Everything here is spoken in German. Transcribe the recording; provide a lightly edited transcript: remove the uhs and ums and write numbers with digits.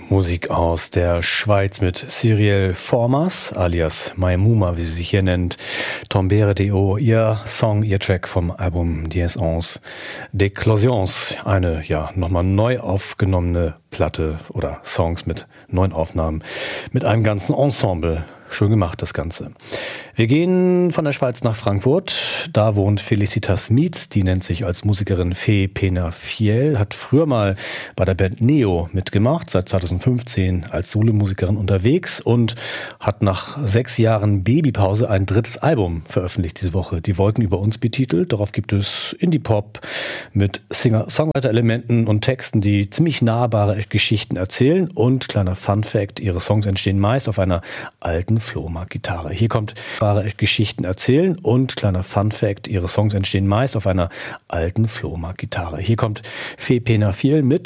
Musik aus der Schweiz mit Cyrielle Formas, alias Maimouma, wie sie sich hier nennt. Tombere Deo, ihr Song, ihr Track vom Album Dies Ons d'Eclosions. Eine, nochmal neu aufgenommene Platte oder Songs mit neuen Aufnahmen mit einem ganzen Ensemble. Schön gemacht, das Ganze. Wir gehen von der Schweiz nach Frankfurt. Da wohnt Felicitas Mietz, die nennt sich als Musikerin Fee Penafiel, hat früher mal bei der Band Neo mitgemacht, seit 2015 als Solomusikerin unterwegs und hat nach 6 Jahren Babypause ein 3. Album veröffentlicht diese Woche. Die Wolken über uns betitelt. Darauf gibt es Indie-Pop mit Singer-Songwriter-Elementen und Texten, die ziemlich nahbare Geschichten erzählen. Und kleiner Fun-Fact, ihre Songs entstehen meist auf einer alten Flohmarkt-Gitarre. Hier kommt wahre Geschichten erzählen und kleiner Fun-Fact, ihre Songs entstehen meist auf einer alten Flohmarkt-Gitarre. Hier kommt Fee Penafiel mit